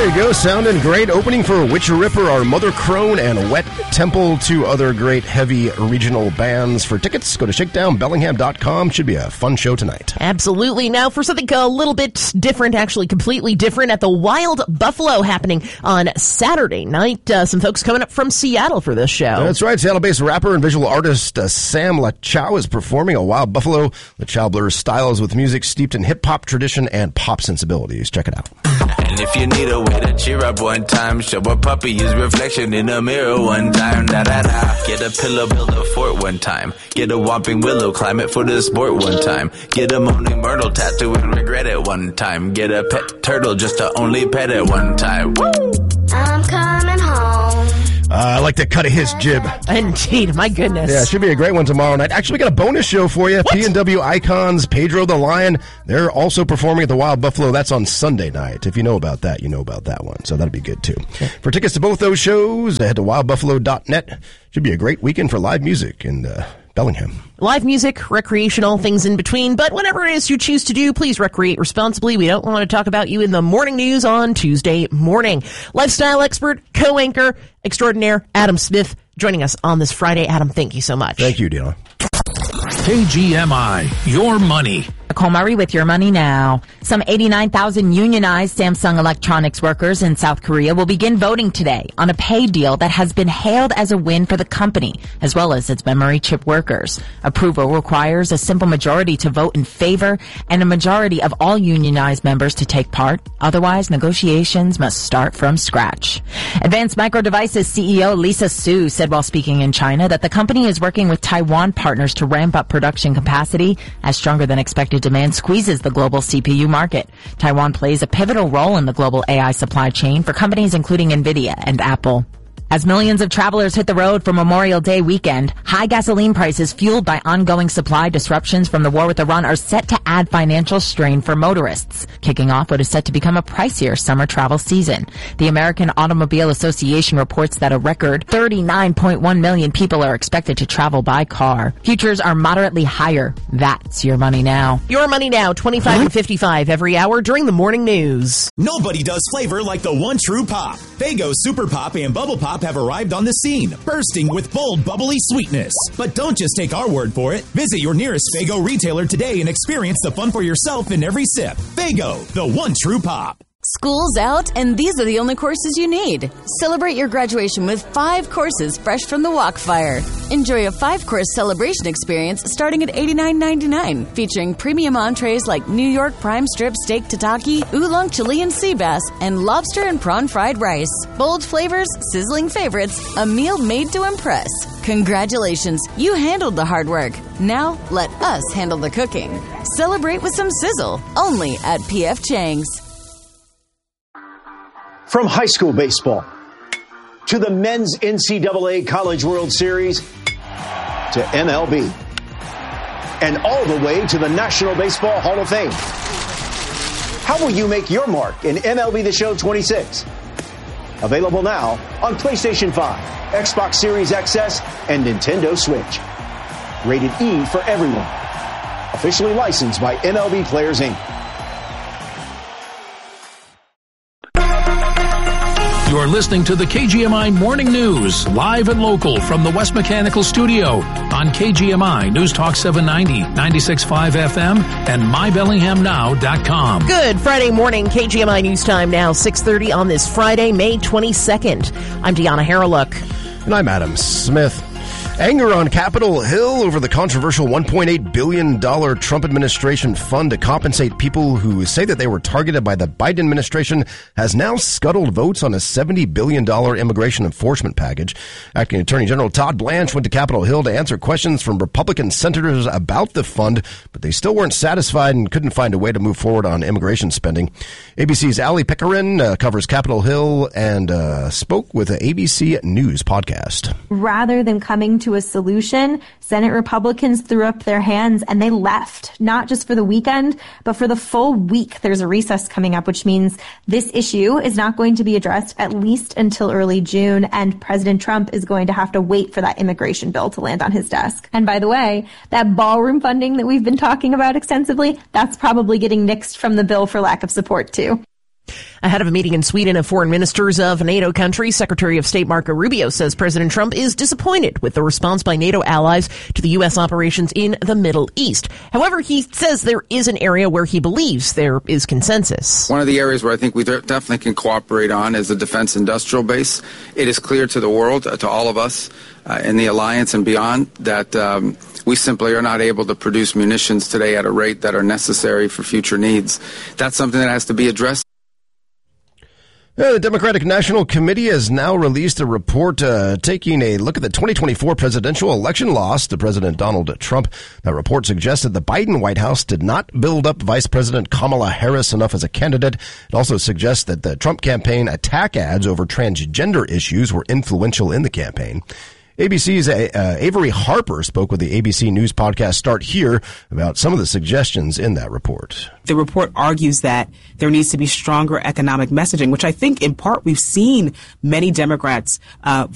you go, sounding great. Opening for Witcher Ripper are Mother Crone and Wet Temple, two other great heavy regional bands. For tickets, go to shakedownbellingham.com. Should be a fun show tonight. Absolutely. Now for something a little bit different, actually completely different, at the Wild Buffalo happening on Saturday night. Some folks coming up from Seattle for this show. That's right. Seattle-based rapper and visual artist Sam LaChow is performing a Wild Buffalo. LaChow blurs styles with music steeped in hip-hop tradition and pop sensibilities. Check it out. And if you need a way to cheer up one time, show a puppy his reflection in a mirror one time. Da-da-da. Get a pillow, build a fort one time. Get a whopping willow, climb it for the sport one time. Get a moaning myrtle, tattoo and regret it one time. Get a pet turtle just to only pet it one time. Woo! I'm coming home. I like the cut of his jib. Indeed, my goodness. Yeah, it should be a great one tomorrow night. Actually, we got a bonus show for you. P&W Icons, Pedro the Lion. They're also performing at the Wild Buffalo. That's on Sunday night. If you know about that, you know about that one. So that'll be good, too. For tickets to both those shows, head to wildbuffalo.net. Should be a great weekend for live music in Bellingham. Live music, recreational, things in between, but whatever it is you choose to do, please recreate responsibly. We don't want to talk about you in the morning news on Tuesday morning. Lifestyle expert, co-anchor extraordinaire, Adam Smith, joining us on this Friday. Adam, thank you so much. Thank you, Deanna. KGMI, your money. Nicole Murray with your money now. Some 89,000 unionized Samsung Electronics workers in South Korea will begin voting today on a pay deal that has been hailed as a win for the company, as well as its memory chip workers. Approval requires a simple majority to vote in favor and a majority of all unionized members to take part. Otherwise, negotiations must start from scratch. Advanced Micro Devices CEO Lisa Su said while speaking in China that the company is working with Taiwan partners to ramp up production capacity as stronger than expected demand squeezes the global CPU market. Taiwan plays a pivotal role in the global AI supply chain for companies including NVIDIA and Apple. As millions of travelers hit the road for Memorial Day weekend, high gasoline prices fueled by ongoing supply disruptions from the war with Iran are set to add financial strain for motorists, kicking off what is set to become a pricier summer travel season. The American Automobile Association reports that a record 39.1 million people are expected to travel by car. Futures are moderately higher. That's your money now. Your money now, 25 to 55 every hour during the morning news. Nobody does flavor like the one true pop. Faygo Super Pop and Bubble Pop have arrived on the scene, bursting with bold, bubbly sweetness. But don't just take our word for it. Visit your nearest Faygo retailer today and experience the fun for yourself in every sip. Faygo, the one true pop. School's out, and these are the only courses you need. Celebrate your graduation with 5 courses fresh from the Walkfire. Enjoy a 5-course celebration experience starting at $89.99, featuring premium entrees like New York prime strip steak tataki, oolong Chilean sea bass, and lobster and prawn fried rice. Bold flavors, sizzling favorites, a meal made to impress. Congratulations, you handled the hard work. Now, let us handle the cooking. Celebrate with some sizzle, only at P.F. Chang's. From high school baseball to the men's NCAA College World Series to MLB and all the way to the National Baseball Hall of Fame. How will you make your mark in MLB The Show 26? Available now on PlayStation 5, Xbox Series XS, and Nintendo Switch. Rated E for everyone. Officially licensed by MLB Players Inc. You're listening to the KGMI Morning News, live and local from the West Mechanical Studio on KGMI News Talk 790, 96.5 FM, and MyBellinghamNow.com. Good Friday morning, KGMI News Time now, 6:30 on this Friday, May 22nd. I'm Deanna Harreluk. And I'm Adam Smith. Anger on Capitol Hill over the controversial $1.8 billion Trump administration fund to compensate people who say that they were targeted by the Biden administration has now scuttled votes on a $70 billion immigration enforcement package. Acting Attorney General Todd Blanche went to Capitol Hill to answer questions from Republican senators about the fund, but they still weren't satisfied and couldn't find a way to move forward on immigration spending. ABC's Ali Pickering covers Capitol Hill and spoke with an ABC News podcast. Rather than coming to a solution, Senate Republicans threw up their hands and they left, not just for the weekend, but for the full week. There's a recess coming up, which means this issue is not going to be addressed at least until early June, and President Trump is going to have to wait for that immigration bill to land on his desk. And by the way, that ballroom funding that we've been talking about extensively, that's probably getting nixed from the bill for lack of support too. Ahead of a meeting in Sweden of foreign ministers of NATO countries, Secretary of State Marco Rubio says President Trump is disappointed with the response by NATO allies to the U.S. operations in the Middle East. However, he says there is an area where he believes there is consensus. One of the areas where I think we definitely can cooperate on is the defense industrial base. It is clear to the world, to all of us in the alliance and beyond, that we simply are not able to produce munitions today at a rate that are necessary for future needs. That's something that has to be addressed. The Democratic National Committee has now released a report taking a look at the 2024 presidential election loss to President Donald Trump. That report suggested the Biden White House did not build up Vice President Kamala Harris enough as a candidate. It also suggests that the Trump campaign attack ads over transgender issues were influential in the campaign. ABC's Avery Harper spoke with the ABC News podcast Start Here about some of the suggestions in that report. The report argues that there needs to be stronger economic messaging, which I think in part we've seen many Democrats